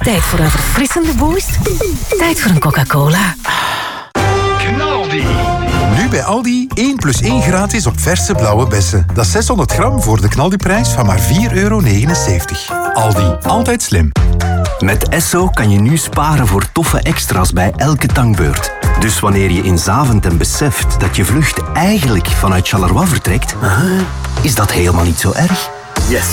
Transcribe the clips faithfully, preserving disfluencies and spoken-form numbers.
Tijd voor een verfrissende boost? Tijd voor een Coca-Cola. Knaldi. Nu bij Aldi één plus één gratis op verse blauwe bessen. Dat is zeshonderd gram voor de knaldiprijs van maar vier euro negenenzeventig. Aldi, altijd slim. Met Esso kan je nu sparen voor toffe extra's bij elke tankbeurt. Dus wanneer je in Zaventem beseft dat je vlucht eigenlijk vanuit Charleroi vertrekt, is dat helemaal niet zo erg. Yes!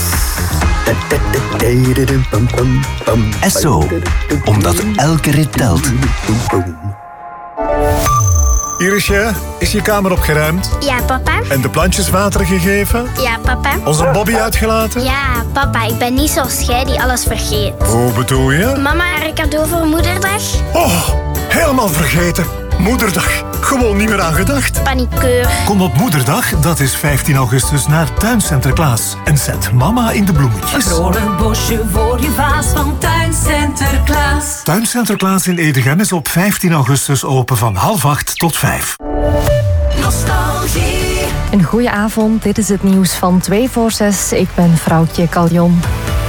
Esso, omdat elke rit telt. Irisje, is je kamer opgeruimd? Ja, papa. En de plantjes water gegeven? Ja, papa. Onze Bobby uitgelaten? Ja, papa, ik ben niet zoals jij die alles vergeet. Hoe bedoel je? Mama, haar cadeau voor moederdag? Oh, helemaal vergeten. Moederdag. Gewoon niet meer aan gedacht. Paniekeur. Kom op Moederdag, dat is vijftien augustus, naar Tuincenter Klaas. En zet mama in de bloemetjes. Een vrolijk bosje voor je vaas van Tuincenter Klaas. Tuincenter Klaas in Edegem is op vijftien augustus open van half acht tot vijf. Nostalgie. Een goeie avond, dit is het nieuws van twee voor zes. Ik ben Vrouwtje Caljon.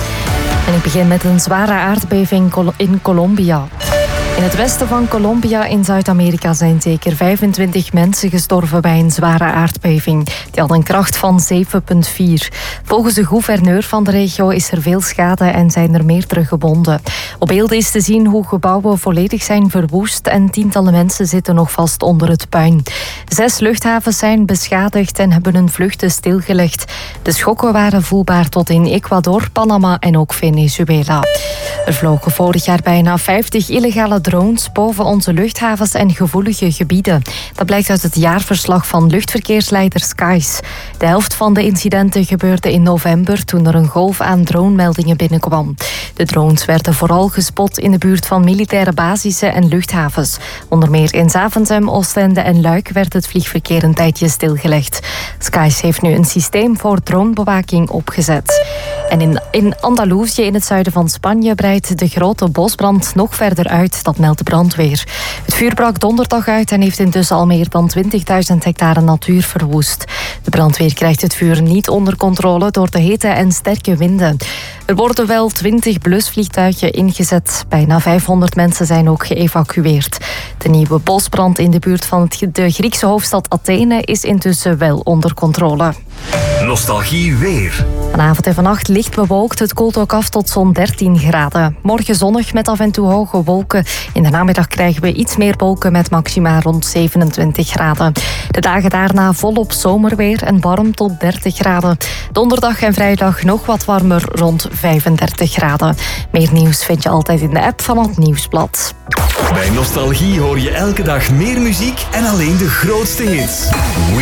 En ik begin met een zware aardbeving in Colombia. In het westen van Colombia in Zuid-Amerika zijn zeker vijfentwintig mensen gestorven bij een zware aardbeving. Die had een kracht van zeven komma vier. Volgens de gouverneur van de regio is er veel schade en zijn er meerdere gewonden. Op beelden is te zien hoe gebouwen volledig zijn verwoest en tientallen mensen zitten nog vast onder het puin. Zes luchthavens zijn beschadigd en hebben hun vluchten stilgelegd. De schokken waren voelbaar tot in Ecuador, Panama en ook Venezuela. Er vlogen vorig jaar bijna vijftig illegale drones boven onze luchthavens en gevoelige gebieden. Dat blijkt uit het jaarverslag van luchtverkeersleider Skies. De helft van de incidenten gebeurde in november toen er een golf aan dronemeldingen binnenkwam. De drones werden vooral gespot in de buurt van militaire basissen en luchthavens. Onder meer in Zaventem, Oostende en Luik werd het vliegverkeer een tijdje stilgelegd. Skies heeft nu een systeem voor dronebewaking opgezet. En in, in Andalusië, in het zuiden van Spanje, breidt de grote bosbrand nog verder uit. Dat meldt de brandweer. Het vuur brak donderdag uit en heeft intussen al meer dan twintigduizend hectare natuur verwoest. De brandweer krijgt het vuur niet onder controle door de hitte en sterke winden. Er worden wel twintig blusvliegtuigen ingezet. Bijna vijfhonderd mensen zijn ook geëvacueerd. De nieuwe bosbrand in de buurt van de Griekse hoofdstad Athene is intussen wel onder controle. Nostalgie weer. Vanavond en vannacht licht bewolkt. Het koelt ook af tot zo'n dertien graden. Morgen zonnig met af en toe hoge wolken. In de namiddag krijgen we iets meer wolken met maxima rond zevenentwintig graden. De dagen daarna volop zomerweer en warm tot dertig graden. Donderdag en vrijdag nog wat warmer rond vijfendertig graden. Meer nieuws vind je altijd in de app van het Nieuwsblad. Bij Nostalgie hoor je elke dag meer muziek en alleen de grootste hits.